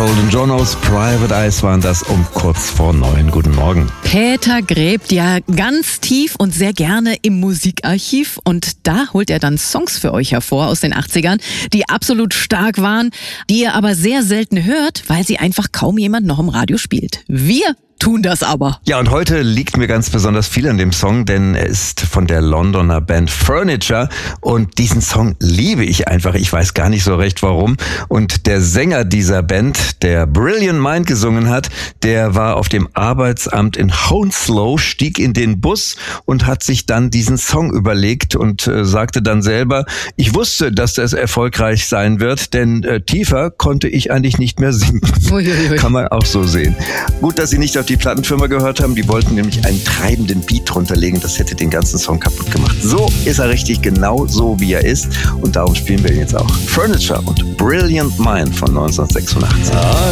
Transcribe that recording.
Elton John aus Private Eyes waren das um kurz vor 9. Guten Morgen. Peter gräbt ja ganz tief und sehr gerne im Musikarchiv und da holt er dann Songs für euch hervor aus den 80ern, die absolut stark waren, die ihr aber sehr selten hört, weil sie einfach kaum jemand noch im Radio spielt. Wir tun das aber. Ja, und heute liegt mir ganz besonders viel an dem Song, denn er ist von der Londoner Band Furniture und diesen Song liebe ich einfach. Ich weiß gar nicht so recht warum. Und der Sänger dieser Band, der Brilliant Mind gesungen hat, der war auf dem Arbeitsamt in Hounslow, stieg in den Bus und hat sich dann diesen Song überlegt und sagte dann selber, ich wusste, dass das erfolgreich sein wird, denn tiefer konnte ich eigentlich nicht mehr singen. Uiuiui. Kann man auch so sehen. Gut, dass Sie nicht auf die Plattenfirma gehört haben, die wollten nämlich einen treibenden Beat drunter legen, das hätte den ganzen Song kaputt gemacht. So ist er richtig, genau so wie er ist und darum spielen wir ihn jetzt auch. Furniture und Brilliant Mind von 1986.